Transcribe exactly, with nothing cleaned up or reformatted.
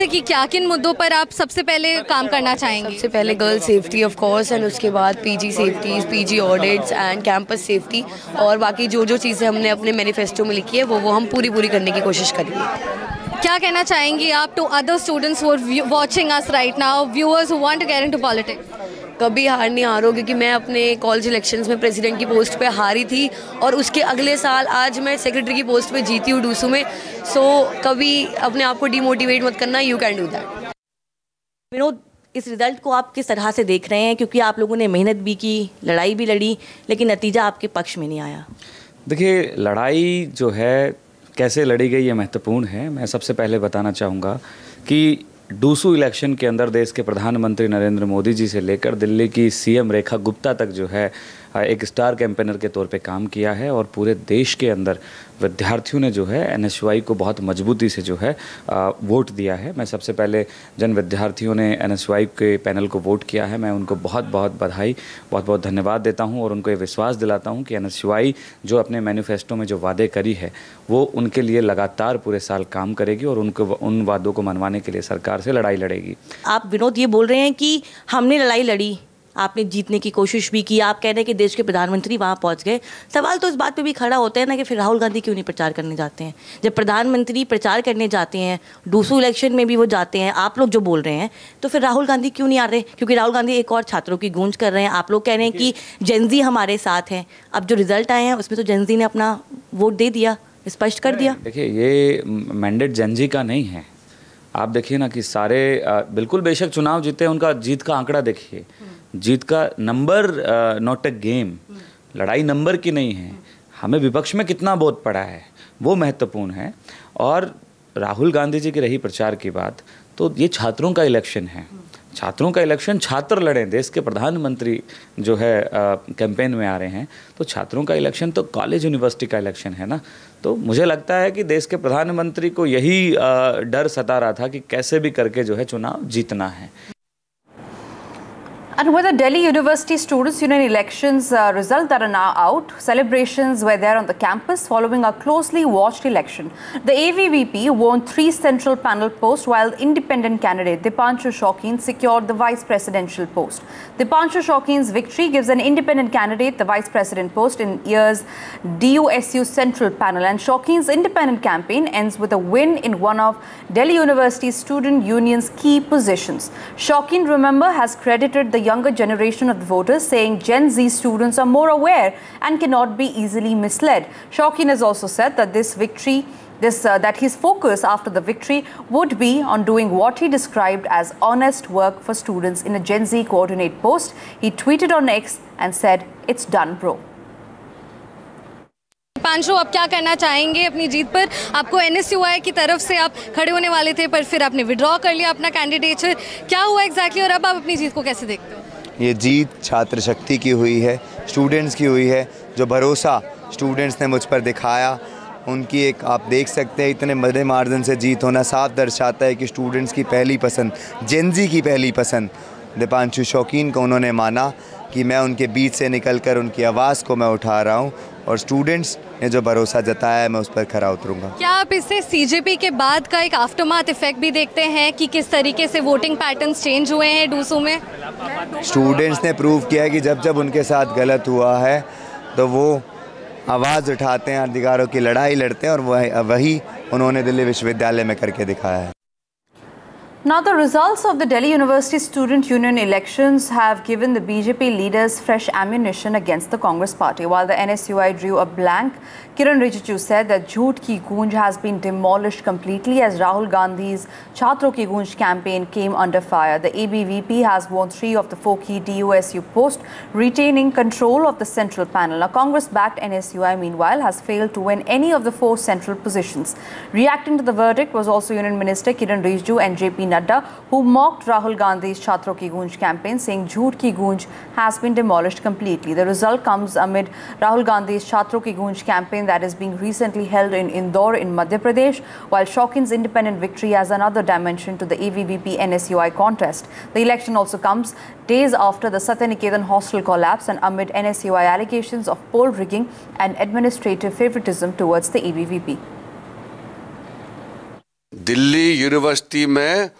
कि क्या किन मुद्दों पर आप सबसे पहले काम करना चाहेंगे? सबसे पहले girl safety of course, and उसके बाद PG safeties, PG audits and campus safety, और बाकी जो जो चीज़ें हमने अपने मैनिफेस्टो में लिखी है वो वो हम पूरी पूरी करने की कोशिश करेंगे। क्या कहना चाहेंगी आप to other students who are watching us right now, viewers who want to get into politics? कभी हार नहीं हारो, क्योंकि मैं अपने कॉलेज इलेक्शंस में प्रेसिडेंट की पोस्ट पे हारी थी और उसके अगले साल आज मैं सेक्रेटरी की पोस्ट पे जीती हूँ डूसू में। सो कभी अपने आप को डिमोटिवेट मत करना, you can do that. Vinod, इस रिज़ल्ट को आप किस तरह से देख रहे हैं, क्योंकि आप लोगों ने मेहनत भी की, लड़ाई भी लड़ी, लेकिन नतीजा आपके पक्ष में नहीं आया? देखिए, लड़ाई जो है कैसे लड़ी गई ये महत्वपूर्ण है। मैं सबसे पहले बताना चाहूँगा कि डूसू इलेक्शन के अंदर देश के प्रधानमंत्री नरेंद्र मोदी जी से लेकर दिल्ली की सीएम रेखा गुप्ता तक जो है एक स्टार कैंपेनर के तौर पे काम किया है, और पूरे देश के अंदर विद्यार्थियों ने जो है एनएसयूआई को बहुत मजबूती से जो है वोट दिया है। मैं सबसे पहले जिन विद्यार्थियों ने एनएसयूआई के पैनल को वोट किया है, मैं उनको बहुत बहुत बधाई, बहुत बहुत धन्यवाद देता हूं, और उनको ये विश्वास दिलाता हूं कि एनएसयूआई जो अपने मैनिफेस्टो में जो वादे करी है वो उनके लिए लगातार पूरे साल काम करेगी, और उनको उन वादों को मनवाने के लिए सरकार से लड़ाई लड़ेगी। आप विनोद ये बोल रहे हैं कि हमने लड़ाई लड़ी, आपने जीतने की कोशिश भी की, आप कह रहे हैं कि देश के प्रधानमंत्री वहाँ पहुँच गए। सवाल तो इस बात पे भी खड़ा होता है ना कि फिर राहुल गांधी क्यों नहीं प्रचार करने जाते हैं? जब प्रधानमंत्री प्रचार करने जाते हैं, डूसू इलेक्शन में भी वो जाते हैं, आप लोग जो बोल रहे हैं, तो फिर राहुल गांधी क्यों नहीं आ रहे? क्योंकि राहुल गांधी एक और छात्रों की गूंज कर रहे हैं। आप लोग कह रहे हैं कि जेनजी हमारे साथ हैं। अब जो रिजल्ट आए हैं उसमें तो जेनजी ने अपना वोट दे दिया, स्पष्ट कर दिया। देखिए, ये मैंडेट जेनजी का नहीं है। आप देखिए ना कि सारे बिल्कुल बेशक चुनाव जीते, उनका जीत का आंकड़ा देखिए, जीत का नंबर नॉट अ गेम, लड़ाई नंबर की नहीं है। हमें विपक्ष में कितना वोट पड़ा है वो महत्वपूर्ण है। और राहुल गांधी जी की रही प्रचार की बात, तो ये छात्रों का इलेक्शन है। छात्रों का इलेक्शन छात्र लड़ें, देश के प्रधानमंत्री जो है कैंपेन में आ रहे हैं, तो छात्रों का इलेक्शन तो कॉलेज यूनिवर्सिटी का इलेक्शन है ना। तो मुझे लगता है कि देश के प्रधानमंत्री को यही आ, डर सता रहा था कि कैसे भी करके जो है चुनाव जीतना है। And with the Delhi University Students' Union elections uh, result that are now out, celebrations were there on the campus following a closely watched election. The A V V P won three central panel posts, while the independent candidate Dipanshu Shaukin secured the vice presidential post. Dipanshu Shaukin's victory gives an independent candidate the vice president post in year's D U S U central panel, and Shaukin's independent campaign ends with a win in one of Delhi University Student Union's key positions. Shaukin, remember, has credited the younger generation of the voters, saying Gen Z students are more aware and cannot be easily misled. Shaukin has also said that this victory, this uh, that his focus after the victory would be on doing what he described as honest work for students in a Gen Z coordinate post. He tweeted on X and said, "It's done, bro." पांचो, आप क्या कहना चाहेंगे अपनी जीत पर? आपको NSUI की तरफ से आप खड़े होने वाले थे, पर फिर आपने विड्रॉ कर लिया अपना कैंडिडेचर। क्या हुआ एग्जैक्टली, और अब आप अपनी जीत को कैसे देखते हो? ये जीत छात्र शक्ति की हुई है, स्टूडेंट्स की हुई है। जो भरोसा स्टूडेंट्स ने मुझ पर दिखाया, उनकी एक आप देख सकते हैं इतने बड़े मार्जिन से जीत होना साफ दर्शाता है कि स्टूडेंट्स की पहली पसंद, जेनजी की पहली पसंद दीपांशु शौकीन को उन्होंने माना कि मैं उनके बीच से निकलकर उनकी आवाज़ को मैं उठा रहा हूं, और स्टूडेंट्स ने जो भरोसा जताया है मैं उस पर खरा उतरूंगा। क्या आप इससे सीजेपी के बाद का एक आफ्टरमाथ इफेक्ट भी देखते हैं कि किस तरीके से वोटिंग पैटर्न्स चेंज हुए हैं डूसू में? स्टूडेंट्स ने प्रूव किया है कि जब जब उनके साथ गलत हुआ है तो वो आवाज़ उठाते हैं, अधिकारों की लड़ाई लड़ते हैं, और वही वही उन्होंने दिल्ली विश्वविद्यालय में करके दिखाया है। Now, the results of the Delhi University Student Union elections have given the B J P leaders fresh ammunition against the Congress party. While the N S U I drew a blank, Kiran Rijiju said that Jhoot Ki Goonj has been demolished completely as Rahul Gandhi's Chhatron Ki Goonj campaign came under fire. The A B V P has won three of the four key D U S U posts, retaining control of the central panel. Now, Congress-backed N S U I, meanwhile, has failed to win any of the four central positions. Reacting to the verdict was also Union Minister Kiran Rijiju and J P Nadda, who mocked Rahul Gandhi's Chhatron Ki Goonj campaign, saying Jhoot Ki Goonj has been demolished completely. The result comes amid Rahul Gandhi's Chhatron Ki Goonj campaign that is being recently held in Indore in Madhya Pradesh, while Shaukin's independent victory adds another dimension to the A V V P N S U I contest. The election also comes days after the Satyaniketan hostel collapse and amid N S U I allegations of poll rigging and administrative favoritism towards the A V V P. Delhi university में